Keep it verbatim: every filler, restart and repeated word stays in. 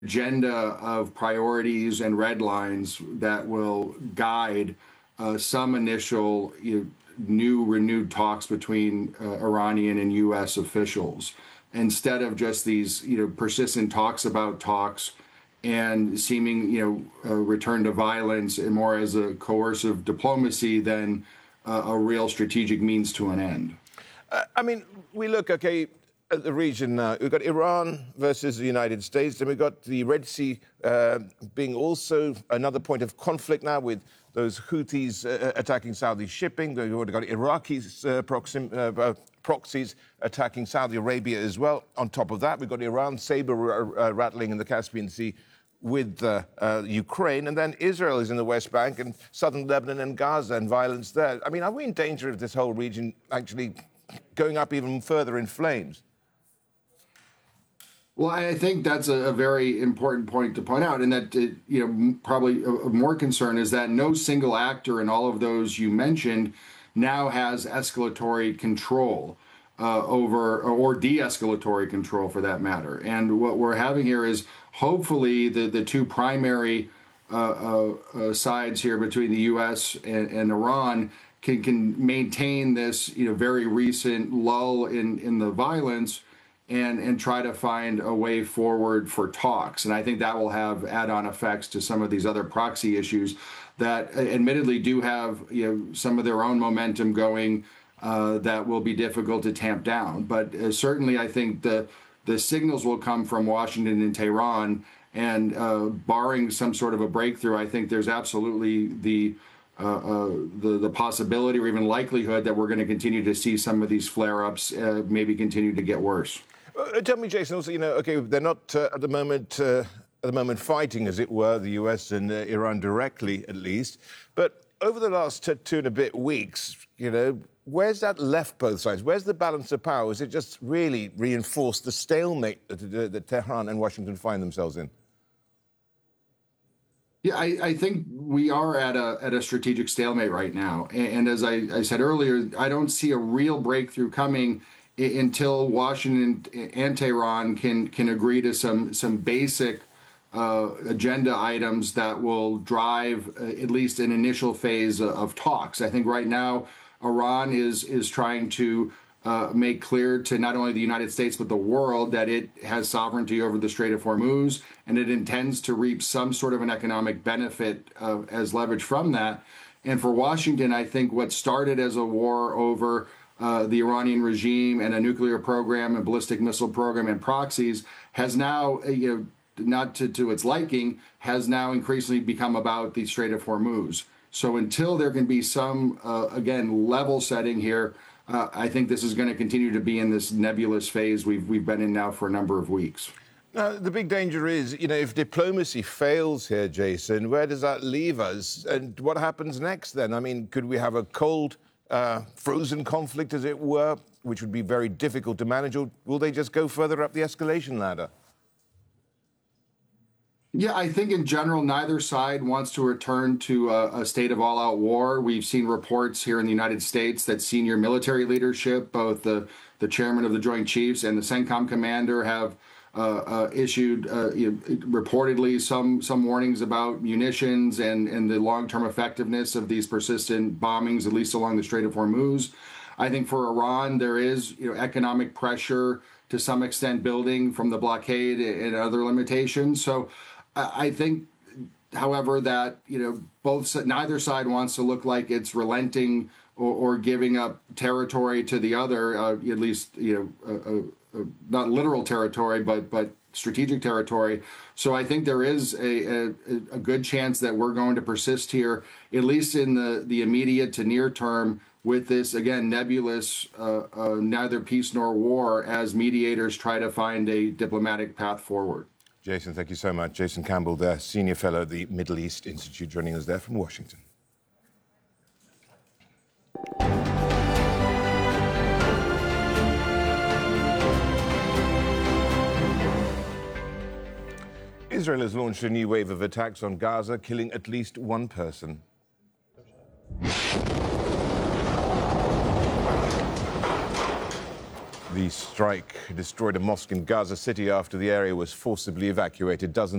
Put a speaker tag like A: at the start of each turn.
A: agenda of priorities and red lines that will guide uh, some initial you know, new renewed talks between uh, Iranian and U S officials, instead of just these you know persistent talks about talks and seeming you know uh, return to violence and more as a coercive diplomacy than uh, a real strategic means to an end.
B: Uh, I mean, we look, okay, at the region now. We've got Iran versus the United States, and we've got the Red Sea uh, being also another point of conflict now with those Houthis uh, attacking Saudi shipping. We've already got Iraqis, uh, proxim, uh, proxies attacking Saudi Arabia as well. On top of that, we've got Iran saber uh, rattling in the Caspian Sea with uh, uh, Ukraine, and then Israel is in the West Bank and southern Lebanon and Gaza and violence there. I mean, are we in danger of this whole region actually going up even further in flames?
A: Well, I think that's a, a very important point to point out, and that uh, you know probably a, a more concern is that no single actor in all of those you mentioned now has escalatory control uh, over or de-escalatory control, for that matter. And what we're having here is hopefully the the two primary uh, uh, uh, sides here between the U S and, and Iran can can maintain this you know very recent lull in in the violence. And, and try to find a way forward for talks. And I think that will have add-on effects to some of these other proxy issues that uh, admittedly do have you know, some of their own momentum going uh, that will be difficult to tamp down. But uh, certainly I think the, the signals will come from Washington and Tehran, and uh, barring some sort of a breakthrough, I think there's absolutely the Uh, uh, the, the possibility or even likelihood that we're going to continue to see some of these flare-ups uh, maybe continue to get worse.
B: Uh, tell me, Jason, also, you know, okay, they're not uh, at the moment uh, at the moment fighting, as it were, the U S and uh, Iran directly, at least. But over the last uh, two and a bit weeks, you know, where's that left both sides? Where's the balance of power? Has it just really reinforced the stalemate that, that, that Tehran and Washington find themselves in?
A: Yeah, I, I think we are at a at a strategic stalemate right now. And, and as I, I said earlier, I don't see a real breakthrough coming I- until Washington and Tehran can can agree to some some basic uh, agenda items that will drive uh, at least an initial phase of, of talks. I think right now Iran is is trying to Uh, make clear to not only the United States but the world that it has sovereignty over the Strait of Hormuz, and it intends to reap some sort of an economic benefit uh, as leverage from that. And for Washington, I think what started as a war over uh, the Iranian regime and a nuclear program and ballistic missile program and proxies has now, uh, you know, not to, to its liking, has now increasingly become about the Strait of Hormuz. So until there can be some, uh, again, level setting here, Uh, I think this is going to continue to be in this nebulous phase we've we've been in now for a number of weeks.
B: Now, the big danger is, you know, if diplomacy fails here, Jason, where does that leave us? And what happens next then? I mean, could we have a cold, uh, frozen conflict, as it were, which would be very difficult to manage, or will they just go further up the escalation ladder?
A: Yeah, I think in general, neither side wants to return to a, a state of all-out war. We've seen reports here in the United States that senior military leadership, both the, the chairman of the Joint Chiefs and the CENTCOM commander, have uh, uh, issued uh, you know, reportedly some some warnings about munitions and, and the long-term effectiveness of these persistent bombings, at least along the Strait of Hormuz. I think for Iran, there is you know, economic pressure to some extent building from the blockade and other limitations. So I think, however, that you know both neither side wants to look like it's relenting or, or giving up territory to the other, uh, at least you know uh, uh, uh, not literal territory, but but strategic territory. So I think there is a, a a good chance that we're going to persist here, at least in the the immediate to near term, with this again nebulous uh, uh, neither peace nor war, as mediators try to find a diplomatic path forward.
B: Jason, thank you so much. Jason Campbell there, Senior Fellow at the Middle East Institute, joining us there from Washington. Israel has launched a new wave of attacks on Gaza, killing at least one person. The strike destroyed a mosque in Gaza City after the area was forcibly evacuated. Dozens